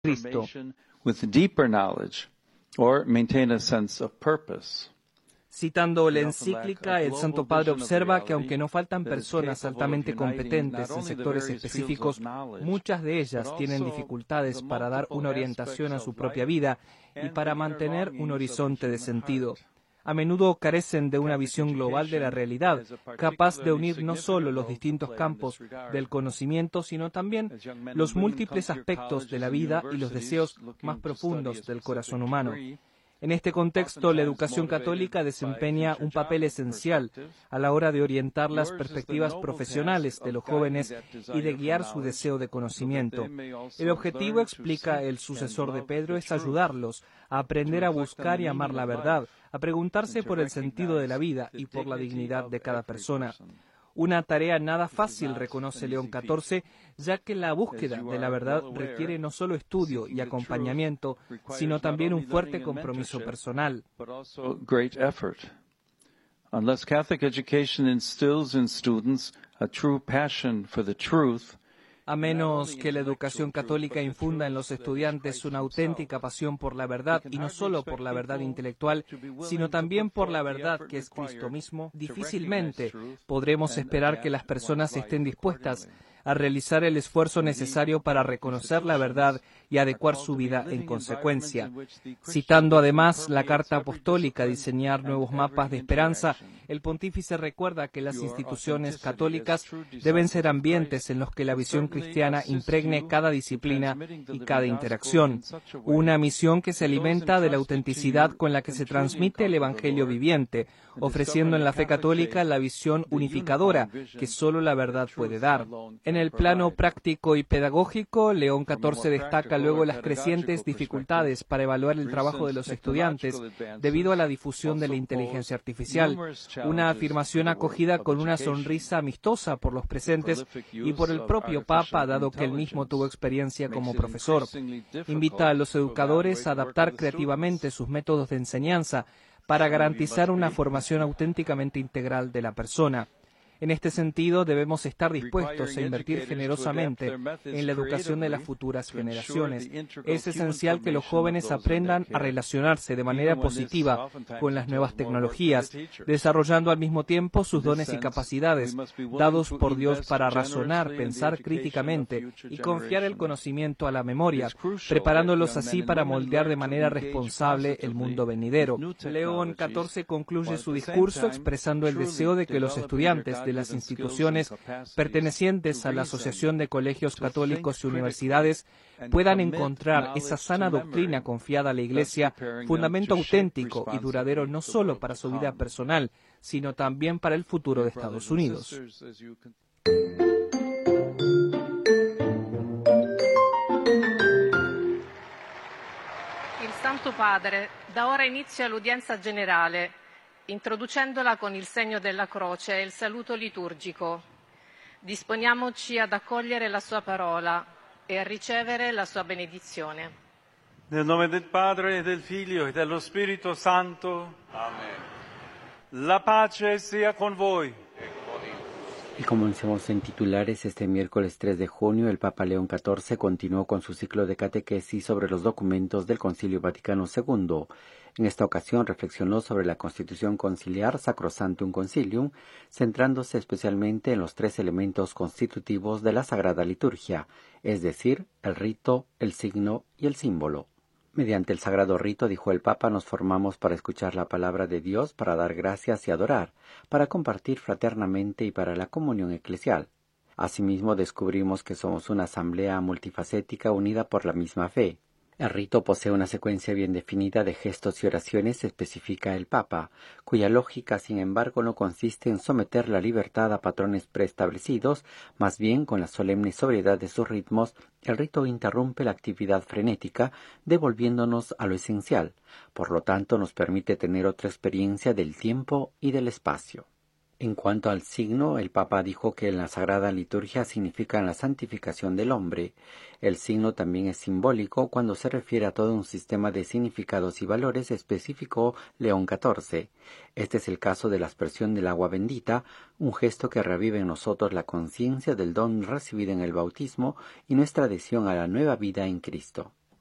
Cristo. with deeper knowledge or maintain a sense of purpose. Citando la encíclica, el Santo Padre observa que aunque no faltan personas altamente competentes en sectores específicos, muchas de ellas tienen dificultades para dar una orientación a su propia vida y para mantener un horizonte de sentido. A menudo carecen de una visión global de la realidad, capaz de unir no solo los distintos campos del conocimiento, sino también los múltiples aspectos de la vida y los deseos más profundos del corazón humano. En este contexto, la educación católica desempeña un papel esencial a la hora de orientar las perspectivas profesionales de los jóvenes y de guiar su deseo de conocimiento. El objetivo, explica el sucesor de Pedro, es ayudarlos a aprender a buscar y amar la verdad, a preguntarse por el sentido de la vida y por la dignidad de cada persona. Una tarea nada fácil, reconoce León XIV, ya que la búsqueda de la verdad requiere no solo estudio y acompañamiento, sino también un fuerte compromiso personal. Unless Catholic education instills in students a true passion for the truth, a menos que la educación católica infunda en los estudiantes una auténtica pasión por la verdad, y no solo por la verdad intelectual, sino también por la verdad que es Cristo mismo, difícilmente podremos esperar que las personas estén dispuestas a realizar el esfuerzo necesario para reconocer la verdad y adecuar su vida en consecuencia. Citando además la Carta Apostólica Diseñar nuevos mapas de esperanza, el pontífice recuerda que las instituciones católicas deben ser ambientes en los que la visión cristiana impregne cada disciplina y cada interacción, una misión que se alimenta de la autenticidad con la que se transmite el Evangelio viviente, ofreciendo en la fe católica la visión unificadora que solo la verdad puede dar. En el plano práctico y pedagógico, León XIV destaca luego las crecientes dificultades para evaluar el trabajo de los estudiantes debido a la difusión de la inteligencia artificial, una afirmación acogida con una sonrisa amistosa por los presentes y por el propio Papa, dado que él mismo tuvo experiencia como profesor. Invita a los educadores a adaptar creativamente sus métodos de enseñanza para garantizar una formación auténticamente integral de la persona. En este sentido, debemos estar dispuestos a invertir generosamente en la educación de las futuras generaciones. Es esencial que los jóvenes aprendan a relacionarse de manera positiva con las nuevas tecnologías, desarrollando al mismo tiempo sus dones y capacidades, dados por Dios para razonar, pensar críticamente y confiar el conocimiento a la memoria, preparándolos así para moldear de manera responsable el mundo venidero. León XIV concluye su discurso expresando el deseo de que los estudiantes de las instituciones pertenecientes a la Asociación de Colegios Católicos y Universidades puedan encontrar esa sana doctrina confiada a la Iglesia, fundamento auténtico y duradero no solo para su vida personal, sino también para el futuro de Estados Unidos. Il Santo Padre dà ora inizio all'udienza generale, introducendola con il segno della croce e il saluto liturgico. Disponiamoci ad accogliere la sua parola e a ricevere la sua benedizione. Nel nome del Padre, e del Figlio, e dello Spirito Santo. Amen. La pace sia con voi. Y como iniciamos en titulares, este miércoles 3 de junio, el Papa León XIV continuó con su ciclo de catequesis sobre los documentos del Concilio Vaticano II. En esta ocasión reflexionó sobre la Constitución Conciliar Sacrosanctum Concilium, centrándose especialmente en los tres elementos constitutivos de la Sagrada Liturgia, es decir, el rito, el signo y el símbolo. Mediante el sagrado rito, dijo el Papa, nos formamos para escuchar la palabra de Dios, para dar gracias y adorar, para compartir fraternamente y para la comunión eclesial. Asimismo, descubrimos que somos una asamblea multifacética unida por la misma fe. El rito posee una secuencia bien definida de gestos y oraciones, especifica el Papa, cuya lógica, sin embargo, no consiste en someter la libertad a patrones preestablecidos, más bien con la solemne sobriedad de sus ritmos, el rito interrumpe la actividad frenética, devolviéndonos a lo esencial. Por lo tanto, nos permite tener otra experiencia del tiempo y del espacio. En cuanto al signo, el Papa dijo que en la Sagrada Liturgia significa la santificación del hombre. El signo también es simbólico cuando se refiere a todo un sistema de significados y valores, especificó León XIV. Este es el caso de la aspersión del agua bendita, un gesto que revive en nosotros la conciencia del don recibido en el bautismo y nuestra adhesión a la nueva vida en Cristo.